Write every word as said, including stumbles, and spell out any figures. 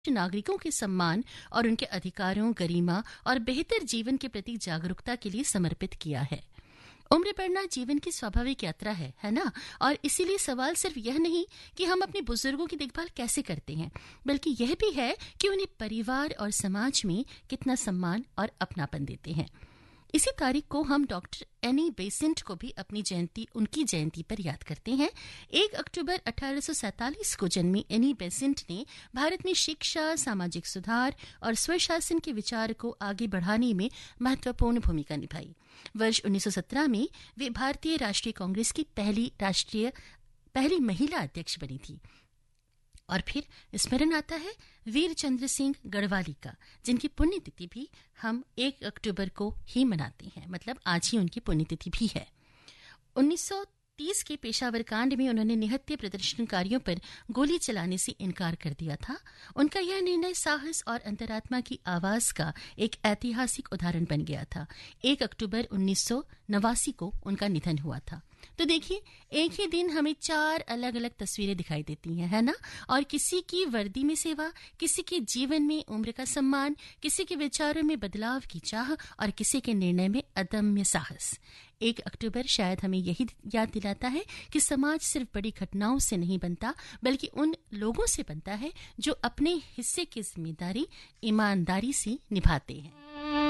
नागरिकों के सम्मान और उनके अधिकारों, गरिमा और बेहतर जीवन के प्रति जागरूकता के लिए समर्पित किया है। उम्र बढ़ना जीवन की स्वाभाविक यात्रा है, है ना? और इसीलिए सवाल सिर्फ यह नहीं कि हम अपने बुजुर्गों की देखभाल कैसे करते हैं, बल्कि यह भी है कि उन्हें परिवार और समाज में कितना सम्मान और अपनापन देते हैं। इसी तारीख को हम डॉक्टर एनी बेसेंट को भी अपनी जयंती उनकी जयंती पर याद करते हैं। एक अक्टूबर अठारह सौ सैंतालीस को जन्मी एनी बेसेंट ने भारत में शिक्षा, सामाजिक सुधार और स्वशासन के विचार को आगे बढ़ाने में महत्वपूर्ण भूमिका निभाई। वर्ष उन्नीस सौ सत्रह में वे भारतीय राष्ट्रीय कांग्रेस की पहली राष्ट्रीय पहली महिला अध्यक्ष बनी थी। और फिर स्मरण आता है वीर चंद्र सिंह गढ़वाली का, जिनकी पुण्यतिथि भी हम एक अक्टूबर को ही मनाते हैं, मतलब आज ही उनकी पुण्यतिथि भी है। उन्नीस सौ तीस के पेशावर कांड में उन्होंने निहत्थे प्रदर्शनकारियों पर गोली चलाने से इनकार कर दिया था। उनका यह निर्णय साहस और अंतरात्मा की आवाज का एक ऐतिहासिक उदाहरण बन गया था। एक अक्टूबर उन्नीस सौ नवासी को उनका निधन हुआ था। तो देखिए, एक ही दिन हमें चार अलग अलग तस्वीरें दिखाई देती हैं, है ना? और किसी की वर्दी में सेवा, किसी के जीवन में उम्र का सम्मान, किसी के विचारों में बदलाव की चाह और किसी के निर्णय में अदम्य साहस। एक अक्टूबर शायद हमें यही याद दिलाता है कि समाज सिर्फ बड़ी घटनाओं से नहीं बनता, बल्कि उन लोगों से बनता है जो अपने हिस्से की जिम्मेदारी ईमानदारी से निभाते हैं।